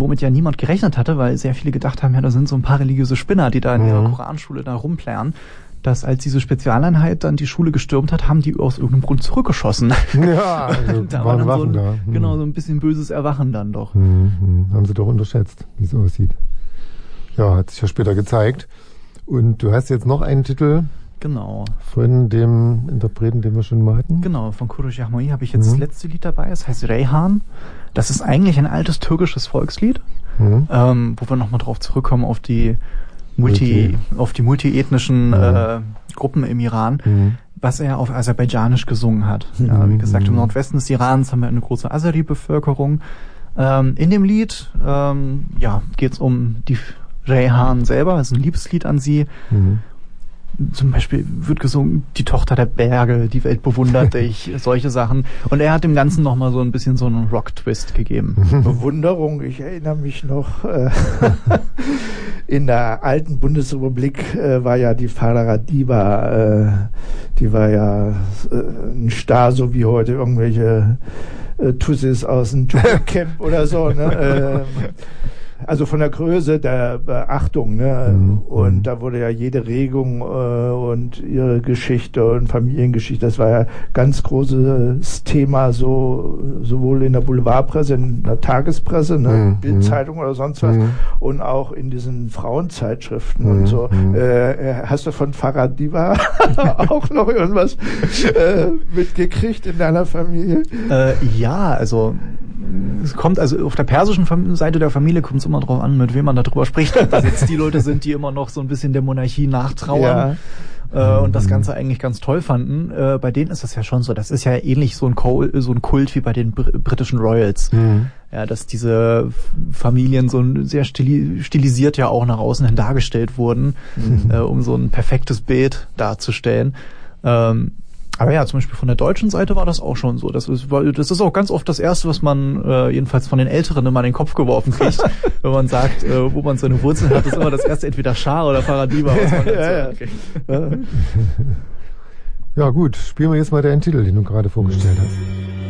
womit ja niemand gerechnet hatte, weil sehr viele gedacht haben, ja, da sind so ein paar religiöse Spinner, die da in ihrer Koranschule da rumplären, dass als diese Spezialeinheit dann die Schule gestürmt hat, haben die aus irgendeinem Grund zurückgeschossen. Ja, also da waren dann Waffen so da. Genau, so ein bisschen böses Erwachen dann doch. Haben sie doch unterschätzt, wie es aussieht. Ja, hat sich ja später gezeigt. Und du hast jetzt noch einen Titel. Genau. Von dem Interpreten, den wir schon mal hatten. Genau, von Kuruş Yahmoy habe ich jetzt das letzte Lied dabei. Es heißt Reyhan. Das ist eigentlich ein altes türkisches Volkslied, wo wir nochmal drauf zurückkommen auf die multiethnischen Gruppen im Iran, was er auf Aserbaidschanisch gesungen hat. Ja, wie gesagt, im Nordwesten des Irans haben wir eine große Azeri-Bevölkerung. In dem Lied geht es um die Reyhan selber, das ist ein Liebeslied an sie. Zum Beispiel wird gesungen, die Tochter der Berge, die Welt bewundert dich, solche Sachen. Und er hat dem Ganzen nochmal so ein bisschen so einen Rock-Twist gegeben. Bewunderung, ich erinnere mich noch, in der alten Bundesrepublik war ja die Farah Diva, die war ja ein Star, so wie heute irgendwelche Tussis aus dem Camp oder so, ne? Also von der Größe der Beachtung, ne? Und da wurde ja jede Regung und ihre Geschichte und Familiengeschichte, das war ja ganz großes Thema, sowohl in der Boulevardpresse, in der Tagespresse, ne? Bildzeitung oder sonst was, und auch in diesen Frauenzeitschriften und so. Hast du von Farah Diva auch noch irgendwas mitgekriegt in deiner Familie? Ja, also es kommt also auf der persischen Seite der Familie kommt es immer drauf an, mit wem man darüber spricht. Ob das jetzt die Leute sind, die immer noch so ein bisschen der Monarchie nachtrauern und das Ganze eigentlich ganz toll fanden. Bei denen ist das ja schon so. Das ist ja ähnlich so ein Kult wie bei den britischen Royals. Ja, dass diese Familien so sehr stilisiert ja auch nach außen hin dargestellt wurden, um so ein perfektes Bild darzustellen. Aber ja, zum Beispiel von der deutschen Seite war das auch schon so. Das ist auch ganz oft das Erste, was man jedenfalls von den Älteren immer in den Kopf geworfen kriegt, wenn man sagt, wo man seine Wurzeln hat, ist immer das Erste entweder Schah oder Farah Diva, was man dazu kriegt. Ja gut, spielen wir jetzt mal deinen Titel, den du gerade vorgestellt hast.